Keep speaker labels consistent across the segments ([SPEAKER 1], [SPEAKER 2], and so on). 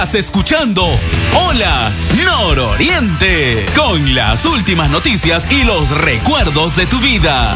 [SPEAKER 1] Estás escuchando Hola Nororiente, con las últimas noticias y los recuerdos de tu vida.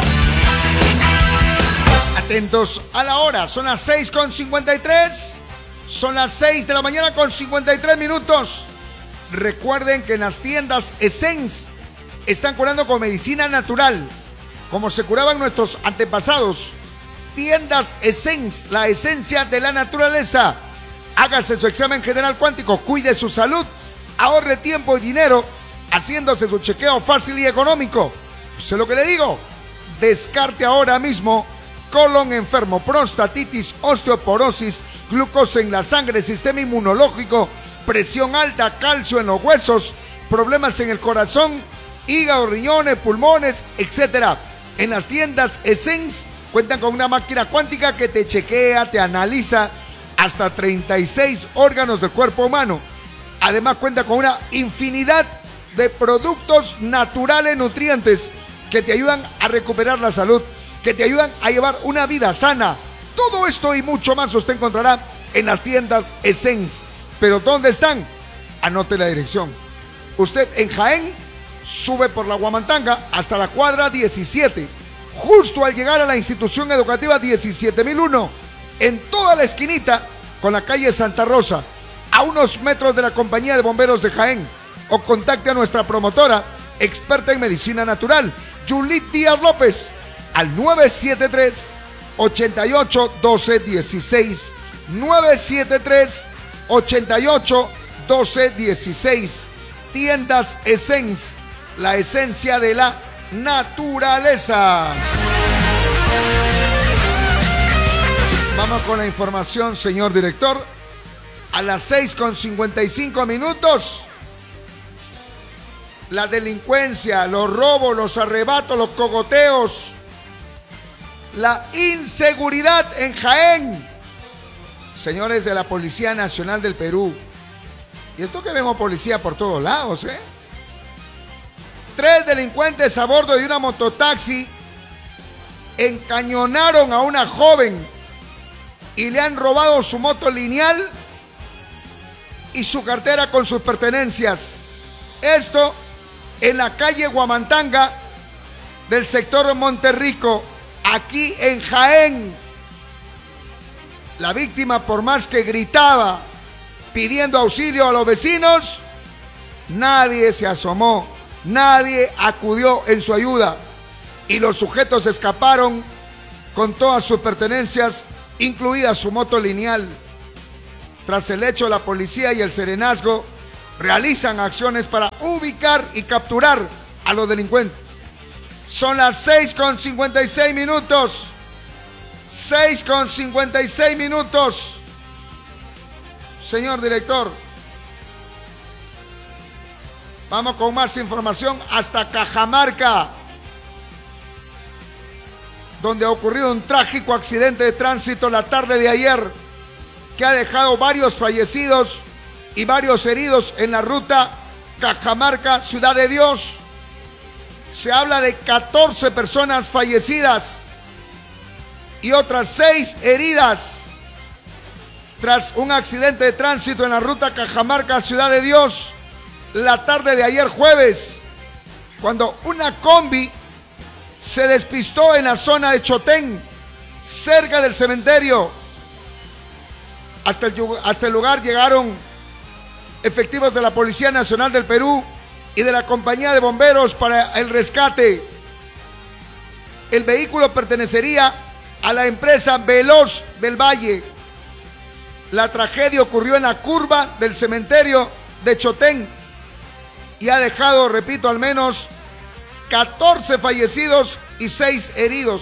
[SPEAKER 2] Atentos a la hora, son las 6:53. Son las 6 de la mañana con 53 minutos. Recuerden que en las tiendas Essence están curando con medicina natural, como se curaban nuestros antepasados. Tiendas Essence, la esencia de la naturaleza. Hágase su examen general cuántico, cuide su salud, ahorre tiempo y dinero haciéndose su chequeo fácil y económico. Sé lo que le digo, descarte ahora mismo colon enfermo, prostatitis, osteoporosis, glucosa en la sangre, sistema inmunológico, presión alta, calcio en los huesos, problemas en el corazón, hígado, riñones, pulmones, etc. En las tiendas Essence cuentan con una máquina cuántica que te chequea, te analiza hasta 36 órganos del cuerpo humano. Además cuenta con una infinidad de productos naturales, nutrientes que te ayudan a recuperar la salud, que te ayudan a llevar una vida sana. Todo esto y mucho más usted encontrará en las tiendas Essence. ¿Pero dónde están? Anote la dirección. Usted en Jaén sube por la Huamantanga hasta la cuadra 17, justo al llegar a la institución educativa 17001, en toda la esquinita con la calle Santa Rosa, a unos metros de la compañía de bomberos de Jaén. O contacte a nuestra promotora, experta en medicina natural, Julit Díaz López, al 973-88-12-16, 973-88-12-16. Tiendas Essence, la esencia de la naturaleza. Vamos con la información, señor director. A las 6:55 minutos, la delincuencia, los robos, los arrebatos, los cogoteos, la inseguridad en Jaén. Señores de la Policía Nacional del Perú, y esto que vemos policía por todos lados, 3 delincuentes a bordo de una mototaxi encañonaron a una joven y le han robado su moto lineal y su cartera con sus pertenencias. Esto en la calle Huamantanga del sector Monterrico, aquí en Jaén. La víctima, por más que gritaba pidiendo auxilio a los vecinos, nadie se asomó, nadie acudió en su ayuda, y los sujetos escaparon con todas sus pertenencias, incluida su moto lineal. Tras el hecho, la policía y el serenazgo realizan acciones para ubicar y capturar a los delincuentes. Son las 6:56 minutos. 6:56 minutos. Señor director, vamos con más información hasta Cajamarca, donde ha ocurrido un trágico accidente de tránsito la tarde de ayer, que ha dejado varios fallecidos y varios heridos en la ruta Cajamarca, Ciudad de Dios. Se habla de 14 personas fallecidas y otras 6 heridas tras un accidente de tránsito en la ruta Cajamarca, Ciudad de Dios, la tarde de ayer jueves, cuando una combi se despistó en la zona de Chotén, cerca del cementerio. Hasta el lugar llegaron efectivos de la Policía Nacional del Perú y de la Compañía de Bomberos para el rescate. El vehículo pertenecería a la empresa Veloz del Valle. La tragedia ocurrió en la curva del cementerio de Chotén y ha dejado, repito, al menos 14 fallecidos y 6 heridos.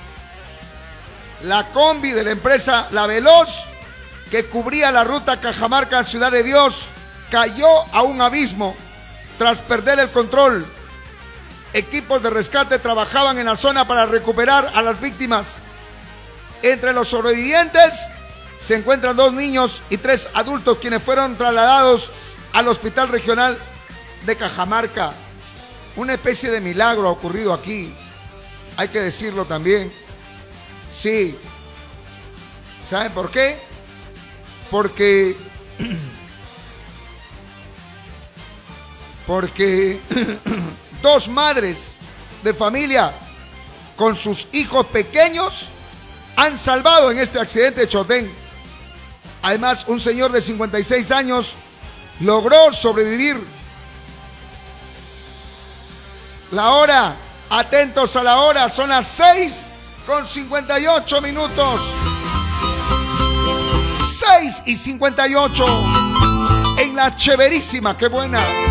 [SPEAKER 2] La combi de la empresa La Veloz, que cubría la ruta Cajamarca, Ciudad de Dios, cayó a un abismo tras perder el control. Equipos de rescate trabajaban en la zona para recuperar a las víctimas. Entre los sobrevivientes se encuentran 2 niños y 3 adultos, quienes fueron trasladados al Hospital Regional de Cajamarca. Una especie de milagro ha ocurrido aquí, hay que decirlo también. Sí. ¿Saben por qué? Porque porque dos madres de familia con sus hijos pequeños han salvado en este accidente de Chotén. Además, un señor de 56 años logró sobrevivir. La hora, atentos a la hora, son las 6:58 minutos. 6:58 en la Chéverísima, qué buena.